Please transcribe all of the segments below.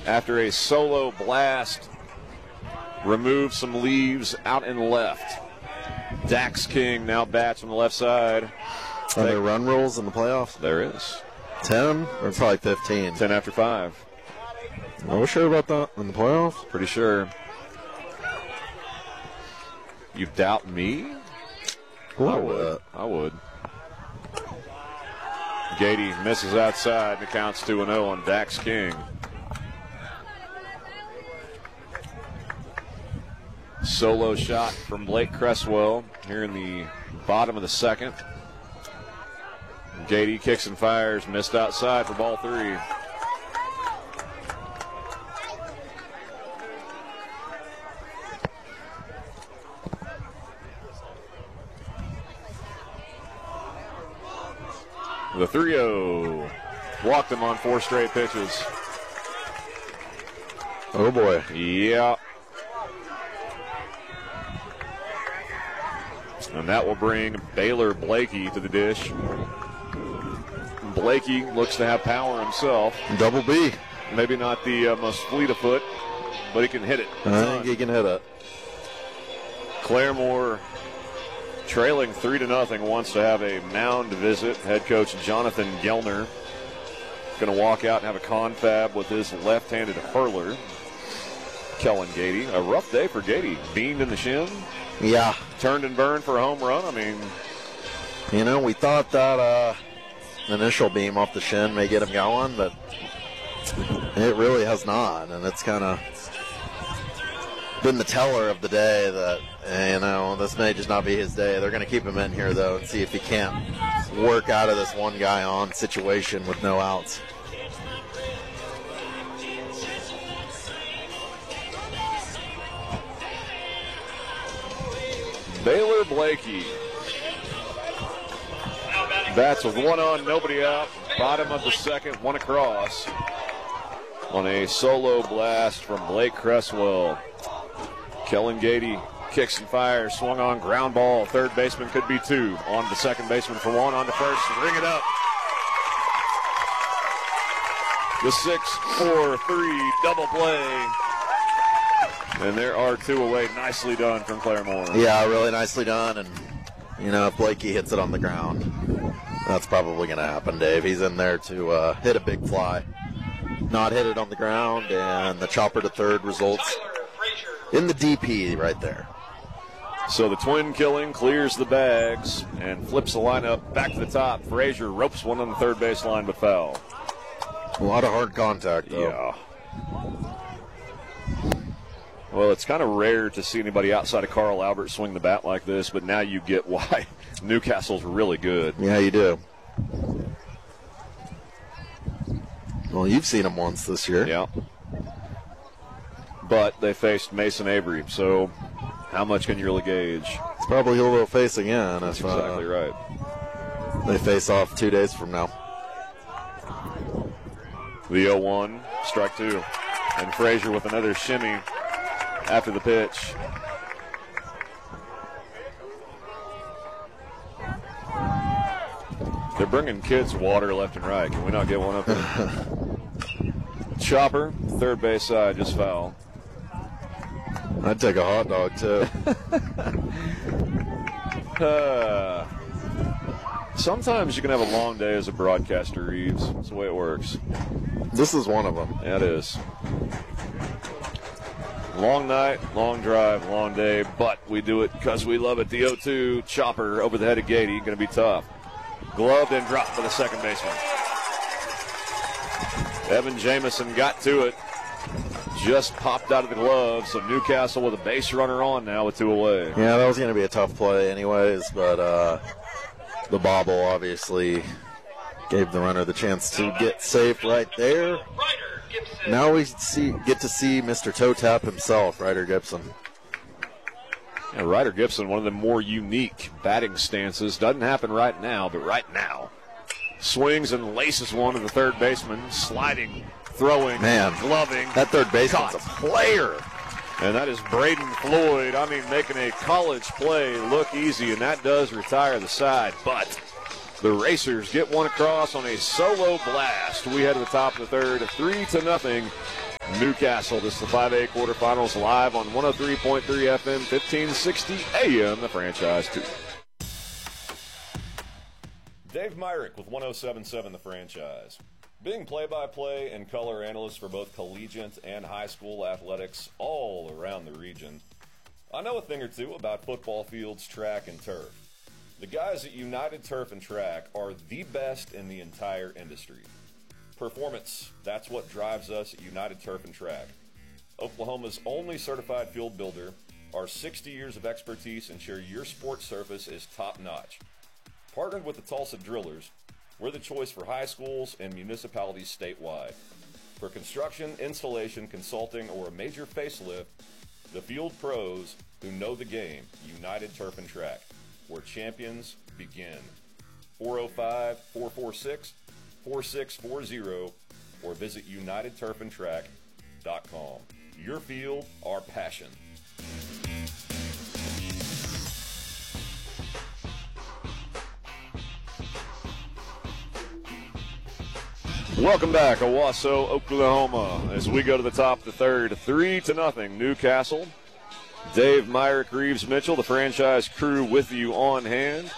after a solo blast. Remove some leaves out and left. Dax King now bats on the left side. Are there run rules in the playoffs? There is. 10 or probably 15? 10 after 5. Are we sure about that in the playoffs? Pretty sure. You doubt me? I would. Gady misses outside and it counts 2-0 on Dax King. Solo shot from Blake Cresswell here in the bottom of the second. Gady kicks and fires, missed outside for ball 3. The 3-0. Walked him on 4 straight pitches. Oh, boy. Yeah. And that will bring Baylor Blakey to the dish. Blakey looks to have power himself. Double B. Maybe not the most fleet of foot, but he can hit it. I think he can hit it. Claremore trailing 3-0 wants to have a mound visit. Head coach Jonathan Gellner going to walk out and have a confab with his left-handed hurler, Kellen Gady. A rough day for Gady. Beamed in the shin. Yeah. Turned and burned for a home run. I mean, you know, we thought that initial beam off the shin may get him going, but it really has not. And it's kind of been the teller of the day that, you know, this may just not be his day. They're going to keep him in here, though, and see if he can't work out of this one guy on situation with no outs. Baylor Blakey bats with 1 on, nobody out. Bottom of the second, 1 across on a solo blast from Blake Cresswell. Kellen Gady kicks and fires, swung on, ground ball. Third baseman could be 2. On to second baseman for 1, on to first, ring it up. The 6-4-3 double play. And there are 2 away. Nicely done from Claremore. Yeah, really nicely done. And, you know, if Blakey hits it on the ground, that's probably going to happen, Dave. He's in there to hit a big fly. Not hit it on the ground, and the chopper to third results in the DP right there. So the twin killing clears the bags and flips the lineup back to the top. Frazier ropes one on the third base line, but foul. A lot of hard contact, though. Yeah. Well, it's kind of rare to see anybody outside of Carl Albert swing the bat like this, but now you get why Newcastle's really good. Yeah, you do. Well, you've seen him once this year. Yeah. But they faced Mason Avery, so how much can you really gauge? It's probably who they'll face again. That's exactly right. They face off 2 days from now. The 0-1, strike 2. And Frazier with another shimmy after the pitch. They're bringing kids water left and right. Can we not get one up there? Chopper, third base side, just foul. I'd take a hot dog, too. Sometimes you can have a long day as a broadcaster, Reeves. That's the way it works. This is one of them. Yeah, it is. Long night, long drive, long day, but we do it because we love it. The 0-2 chopper over the head of Gady, going to be tough. Gloved and dropped for the second baseman. Evan Jamison got to it. Just popped out of the glove, so Newcastle with a base runner on now with 2 away. Yeah, that was going to be a tough play anyways, but the bobble obviously gave the runner the chance to get safe right there. Now we get to see Mr. Toe Tap himself, Ryder Gibson. Yeah, Ryder Gibson, one of the more unique batting stances. Doesn't happen right now, but right now. Swings and laces one to the third baseman, sliding, throwing, gloving. That third baseman's a player. And that is Braden Floyd. I mean, making a college play look easy, and that does retire the side. But the Racers get one across on a solo blast. We head to the top of the third, 3-0 Newcastle. This is the 5A quarterfinals live on 103.3 FM, 1560 AM, the Franchise 2. Dave Myrick with 107.7 The Franchise. Being play-by-play and color analyst for both collegiate and high school athletics all around the region, I know a thing or two about football fields, track, and turf. The guys at United Turf and Track are the best in the entire industry. Performance, that's what drives us at United Turf and Track. Oklahoma's only certified field builder, our 60 years of expertise ensure your sports surface is top-notch. Partnered with the Tulsa Drillers, we're the choice for high schools and municipalities statewide. For construction, installation, consulting, or a major facelift, the field pros who know the game, United Turf and Track, where champions begin. 405-446-4640 or visit UnitedTurfandTrack.com. Your field, our passion. Welcome back, Owasso, Oklahoma, as we go to the top of the third, 3-0, Newcastle. Dave Myrick, Reeves Mitchell, the Franchise crew with you on hand.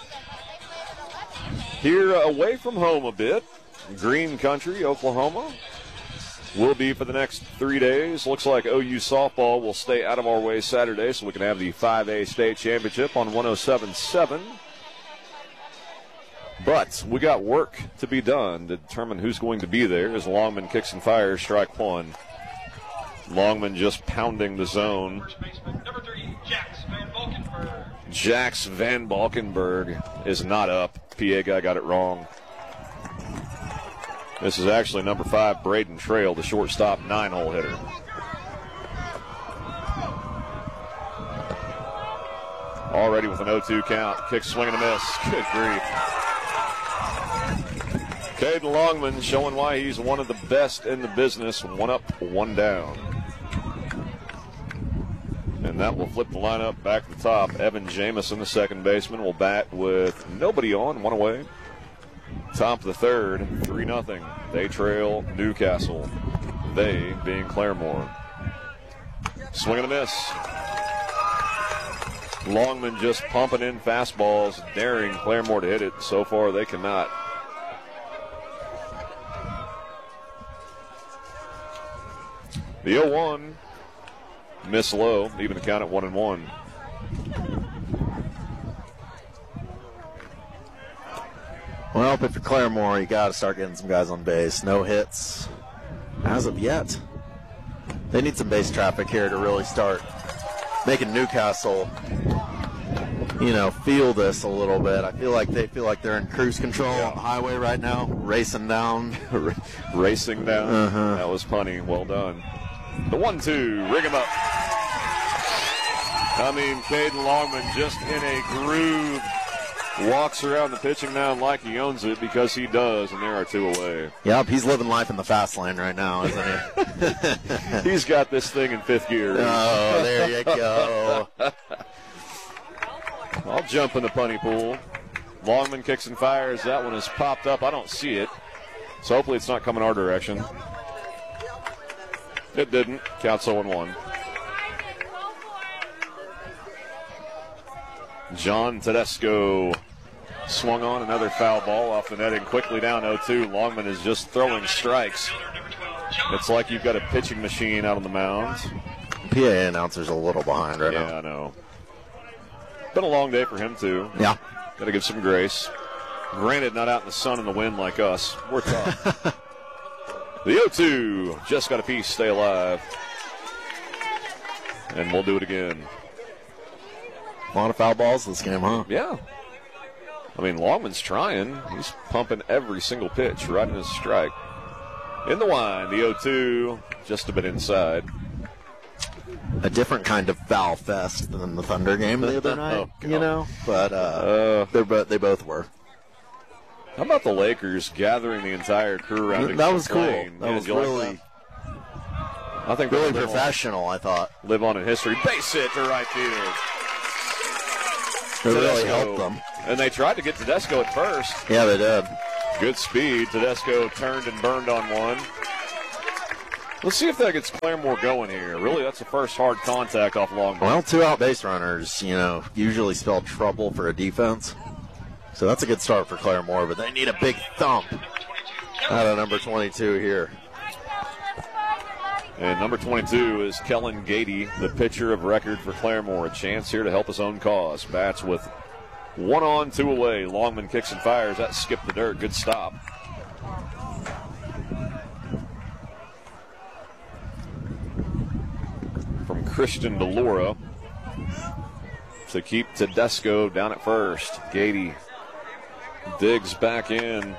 Here away from home a bit, Green Country, Oklahoma. Will be for the next 3 days. Looks like OU softball will stay out of our way Saturday so we can have the 5A state championship on 107.7. But we got work to be done to determine who's going to be there as Longman kicks and fires, strike one. Longman just pounding the zone. Number 30, Jax Van Valkenburg. Jax Van Valkenburg is not up. PA guy got it wrong. This is actually number 5, Braden Trail, the shortstop, 9-hole hitter. Already with an 0-2 count. Kick, swing, and a miss. Good grief. Caden Longman showing why he's one of the best in the business. 1 up, 1 down. And that will flip the lineup back to the top. Evan Jamison, the second baseman, will bat with nobody on, 1 away. Top of the third, 3-0. They trail Newcastle. They being Claremore. Swing and a miss. Longman just pumping in fastballs, daring Claremore to hit it. So far, they cannot. The 0-1, miss low, even the count at 1-1. Well, but for Claremore, you got to start getting some guys on base. No hits as of yet. They need some base traffic here to really start making Newcastle, feel this a little bit. I feel like they're in cruise control on the highway right now, racing down. Racing down. Uh-huh. That was punny. Well done. The 1-2, rig him up. I mean, Caden Longman just in a groove. Walks around the pitching mound like he owns it because he does, and there are 2 away. Yep, he's living life in the fast lane right now, isn't he? He's got this thing in 5th gear. Oh, there you go. I'll jump in the punny pool. Longman kicks and fires. That one has popped up. I don't see it. So hopefully it's not coming our direction. It didn't. Counts 0-1. John Tedesco swung on another foul ball off the netting, quickly down 0-2. Longman is just throwing strikes. It's like you've got a pitching machine out on the mound. PA announcer's a little behind right now. Yeah, I know. Been a long day for him, too. Yeah. Got to give some grace. Granted, not out in the sun and the wind like us. We're tough. The 0-2, just got a piece, stay alive. And we'll do it again. A lot of foul balls this game, huh? Yeah. I mean, Longman's trying. He's pumping every single pitch right in his strike. In the wind, the 0-2, just a bit inside. A different kind of foul fest than the Thunder game the other night, but they both were. How about the Lakers gathering the entire crew around? That was cool. That was really, I think really professional, I thought. Live on in history. Base hit to right field. It really helped them. And they tried to get Tedesco at first. Yeah, they did. Good speed. Tedesco turned and burned on one. Let's see if that gets Claremore going here. Really, that's the first hard contact off Longman. Well, 2 out base runners, usually spell trouble for a defense. So that's a good start for Claremore, but they need a big thump out of number 22 here. And number 22 is Kellen Gady, the pitcher of record for Claremore. A chance here to help his own cause. Bats with 1 on, 2 away. Longman kicks and fires. That skipped the dirt. Good stop. From Christian DeLora to keep Tedesco down at first. Gady digs back in.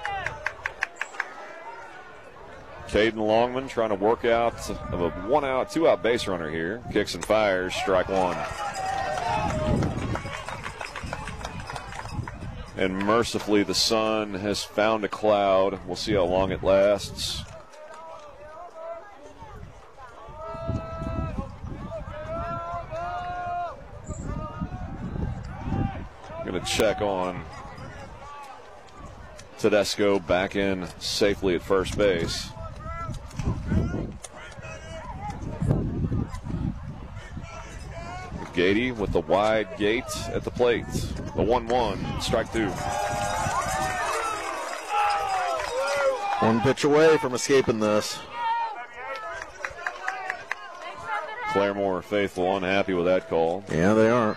Caden Longman trying to work out of a 1 out, 2 out base runner here. Kicks and fires, strike 1. And mercifully, the sun has found a cloud. We'll see how long it lasts. Going to check on Tedesco back in safely at first base. Gady with the wide gate at the plate. The 1-1, strike 2. 1 pitch away from escaping this. Claremore faithful unhappy with that call. Yeah, they are.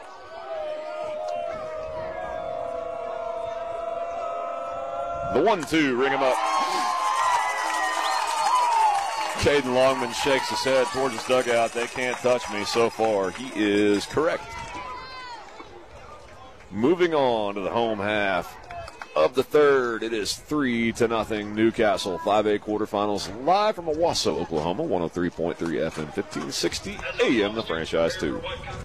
The 1-2, ring him up. Caden Longman shakes his head towards his dugout. They can't touch me so far. He is correct. Moving on to the home half of the third. It is 3-0 Newcastle. 5A quarterfinals live from Owasso, Oklahoma. 103.3 FM, 1560 AM, the franchise 2.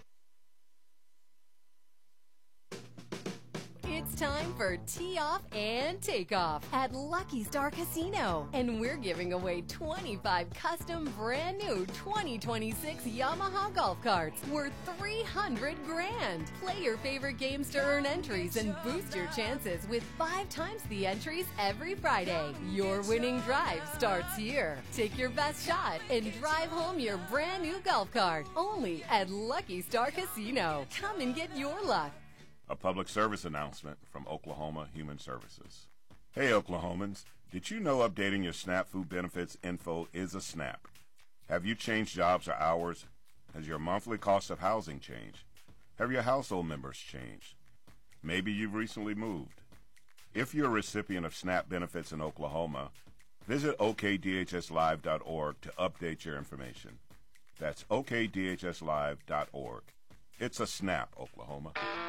It's time for Tee Off and Takeoff at Lucky Star Casino. And we're giving away 25 custom brand new 2026 Yamaha golf carts worth $300 grand. Play your favorite games to earn entries and boost your chances with 5 times the entries every Friday. Your winning drive starts here. Take your best shot and drive home your brand new golf cart. Only at Lucky Star Casino. Come and get your luck. A public service announcement from Oklahoma Human Services. Hey Oklahomans, did you know updating your SNAP food benefits info is a snap? Have you changed jobs or hours? Has your monthly cost of housing changed? Have your household members changed? Maybe you've recently moved. If you're a recipient of SNAP benefits in Oklahoma, visit okdhslive.org to update your information. That's okdhslive.org. It's a SNAP, Oklahoma.